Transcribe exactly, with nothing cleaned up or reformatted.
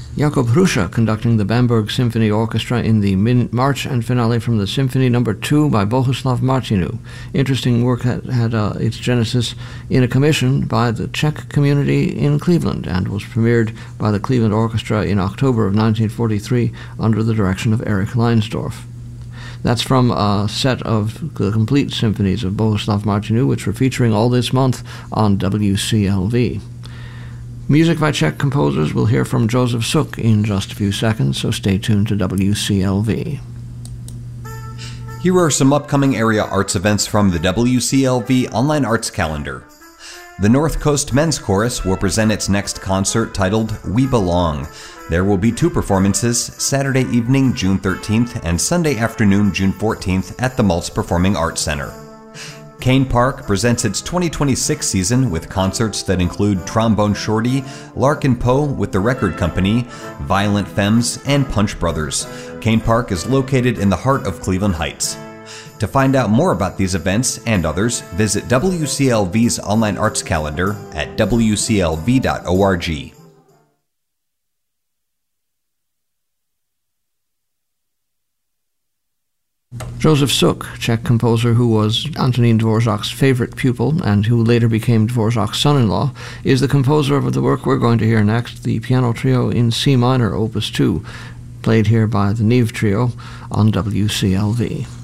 Jakob Hrusha conducting the Bamberg Symphony Orchestra in the min- March and finale from the Symphony Number two by Bohuslav Martinu. Interesting work that had uh, its genesis in a commission by the Czech community in Cleveland and was premiered by the Cleveland Orchestra in October of nineteen forty-three under the direction of Erich Leinsdorf. That's from a set of the complete symphonies of Bohuslav Martinu, which we're featuring all this month on W C L V. Music by Czech composers. We'll hear from Josef Suk in just a few seconds, so stay tuned to W C L V. Here are some upcoming area arts events from the W C L V Online Arts Calendar. The North Coast Men's Chorus will present its next concert titled We Belong. There will be two performances, Saturday evening, June thirteenth, and Sunday afternoon, June fourteenth, at the Maltz Performing Arts Center. Kane Park presents its twenty twenty-six season with concerts that include Trombone Shorty, Larkin Poe with the Record Company, Violent Femmes, and Punch Brothers. Kane Park is located in the heart of Cleveland Heights. To find out more about these events and others, visit W C L V's online arts calendar at W C L V dot org. Josef Suk, Czech composer who was Antonín Dvořák's favorite pupil and who later became Dvořák's son-in-law, is the composer of the work we're going to hear next, the piano trio in C minor, Opus two, played here by the Neve Trio on W C L V.